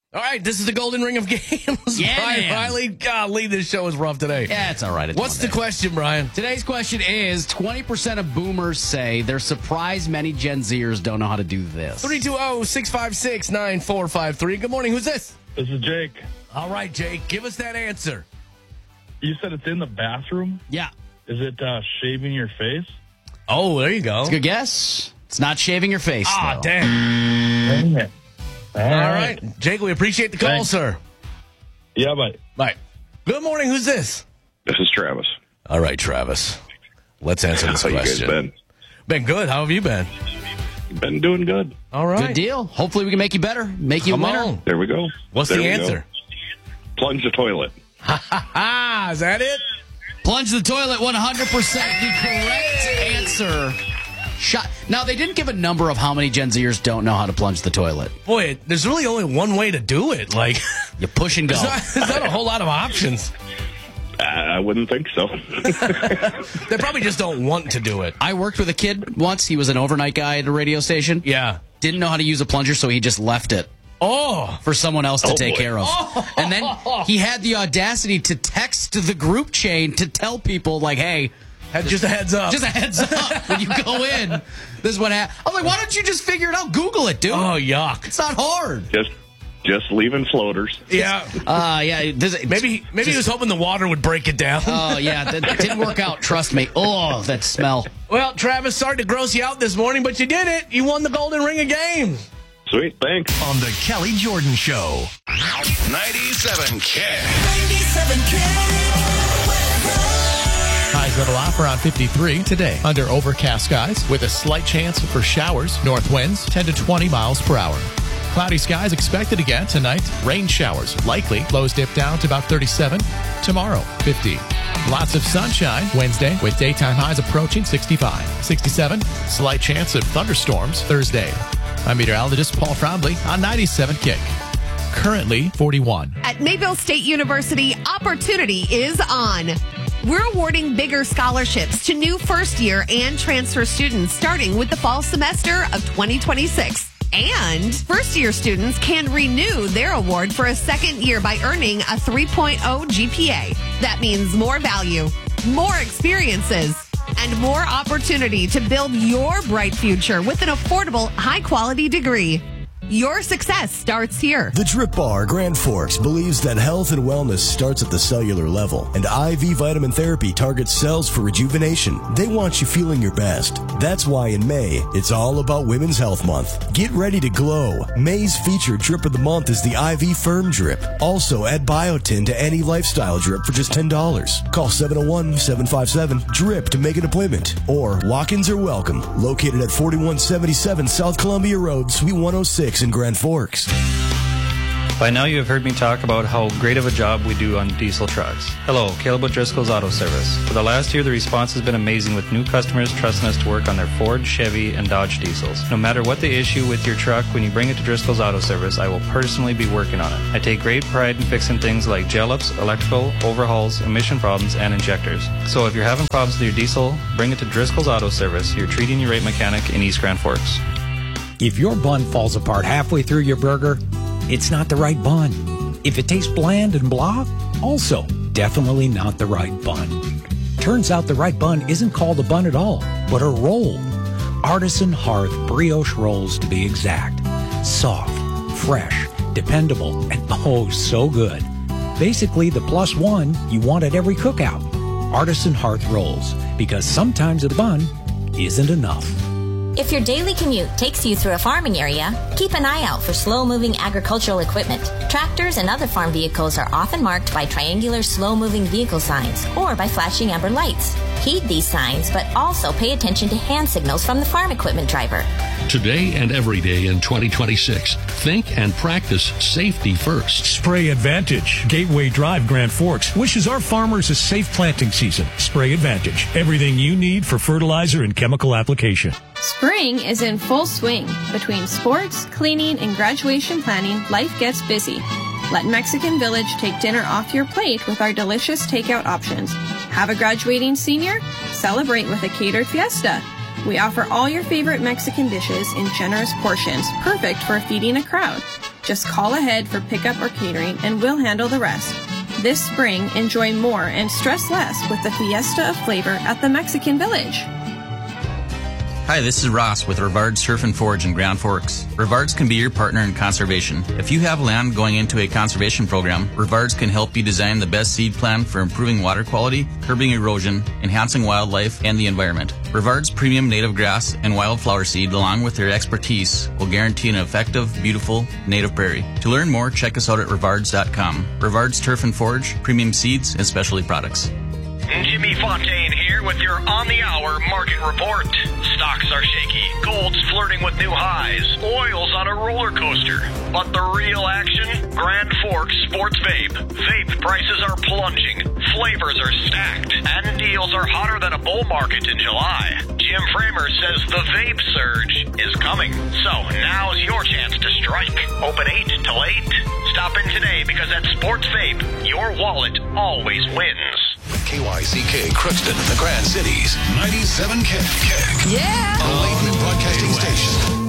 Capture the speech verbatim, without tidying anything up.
All right, this is the golden ring of games. Yeah, Brian man. Riley. Golly, this show is rough today. Yeah, it's all right. It's What's the Monday. question, Brian? Today's question is, twenty percent of boomers say they're surprised many Gen Zers don't know how to do this. three two zero, six five six, nine four five three. Good morning. Who's this? This is Jake. All right, Jake, give us that answer. You said it's in the bathroom. Yeah. Is it uh, shaving your face? Oh, there you go. It's a good guess. It's not shaving your face, Ah, though. dang. Dang it. All All right. right. Jake, we appreciate the call, Thanks. sir. Yeah, but Right. Good morning. Who's this? This is Travis. All right, Travis. Let's answer this How you guys question. been? Been good. How have you been? Been doing good. All right. Good deal. Hopefully we can make you better. Make you Come a winner. on. There we go. What's There the we answer? Go. Plunge the toilet. Ah, is that it? Plunge the toilet, one hundred percent the correct answer. Shot. Now, they didn't give a number of how many Gen Zers don't know how to plunge the toilet. Boy, there's really only one way to do it. Like, You push and go. there's not, there's not a whole lot of options. I wouldn't think so. They probably just don't want to do it. I worked with a kid once. He was an overnight guy at a radio station. Yeah. Didn't know how to use a plunger, so he just left it Oh. for someone else to Oh, take boy. care of. And then he had the audacity to text the group chain to tell people, like, hey, Had just a heads up. just a heads up when you go in. This is what happened. I'm like, why don't you just figure it out? Google it, dude. Oh, yuck. It's not hard. just, just leaving floaters. Yeah. Uh, yeah. This, Maybe maybe he was hoping the water would break it down. Oh, yeah. That, that didn't work out. Trust me. Oh, that smell. Well, Travis, sorry to gross you out this morning, but you did it. You won the golden ring of games. Sweet, thanks. On the Kelly Jordan Show. ninety-seven K. ninety-seven Highs level off around fifty-three today. Under overcast skies with a slight chance for showers. North winds ten to twenty miles per hour. Cloudy skies expected again tonight. Rain showers likely. Lows dip down to about thirty-seven. Tomorrow, fifty. Lots of sunshine Wednesday with daytime highs approaching sixty-five. sixty-seven. Slight chance of thunderstorms Thursday. I'm meteorologist Paul Frombley on ninety-seven Kick. Currently forty-one. At Mayville State University, opportunity is on. We're awarding bigger scholarships to new first year and transfer students starting with the fall semester of twenty twenty-six. And first year students can renew their award for a second year by earning a three point oh G P A. That means more value, more experiences, and more opportunity to build your bright future with an affordable, high quality degree. Your success starts here. The Drip Bar Grand Forks believes that health and wellness starts at the cellular level, and I V vitamin therapy targets cells for rejuvenation. They want you feeling your best. That's why in May, it's all about Women's Health Month. Get ready to glow. May's featured drip of the month is the I V Firm Drip. Also, add biotin to any lifestyle drip for just ten dollars. Call seven oh one, seven five seven, DRIP to make an appointment. Or walk-ins are welcome. Located at forty-one seventy-seven South Columbia Road, Suite one oh six in Grand Forks. By now you have heard me talk about how great of a job we do on diesel trucks. Hello, Caleb O'Driscoll's Auto Service. For the last year, the response has been amazing with new customers trusting us to work on their Ford, Chevy, and Dodge diesels. No matter what the issue with your truck, when you bring it to Driscoll's Auto Service, I will personally be working on it. I take great pride in fixing things like gel-ups, electrical, overhauls, emission problems, and injectors. So if you're having problems with your diesel, bring it to Driscoll's Auto Service, your treating you right mechanic in East Grand Forks. If your bun falls apart halfway through your burger, it's not the right bun. If it tastes bland and blah, also definitely not the right bun. Turns out the right bun isn't called a bun at all, but a roll. Artisan Hearth brioche rolls to be exact. Soft, fresh, dependable, and oh so good. Basically the plus one you want at every cookout. Artisan Hearth rolls, because sometimes a bun isn't enough. If your daily commute takes you through a farming area, keep an eye out for slow-moving agricultural equipment. Tractors and other farm vehicles are often marked by triangular slow-moving vehicle signs or by flashing amber lights. Heed these signs, but also pay attention to hand signals from the farm equipment driver. Today and every day in twenty twenty-six, think and practice safety first. Spray Advantage, Gateway Drive, Grand Forks, wishes our farmers a safe planting season. Spray Advantage, everything you need for fertilizer and chemical application. Spring is in full swing. Between sports, cleaning, and graduation planning, life gets busy. Let Mexican Village take dinner off your plate with our delicious takeout options. Have a graduating senior? Celebrate with a catered fiesta. We offer all your favorite Mexican dishes in generous portions, perfect for feeding a crowd. Just call ahead for pickup or catering and we'll handle the rest. This spring, enjoy more and stress less with the Fiesta of Flavor at the Mexican Village. Hi, this is Ross with Rivard's Turf and Forage in Grand Forks. Rivard's can be your partner in conservation. If you have land going into a conservation program, Rivard's can help you design the best seed plan for improving water quality, curbing erosion, enhancing wildlife, and the environment. Rivard's premium native grass and wildflower seed, along with their expertise, will guarantee an effective, beautiful native prairie. To learn more, check us out at rivards dot com. Rivard's Turf and Forage, premium seeds and specialty products. Jimmy Fontaine here with your on-the-hour market report. Stocks are shaky, gold's flirting with new highs, oil's on a roller coaster. But the real action? Grand Forks Sports Vape. Vape prices are plunging, flavors are stacked, and deals are hotter than a bull market in July. Jim Framer says the vape surge is coming. So now's your chance to strike. Open eight till eight. Stop in today because at Sports Vape, your wallet always wins. K Y C K, Crookston, the Grand Cities, ninety-seven K. Yeah. A Lakeland Broadcasting Station.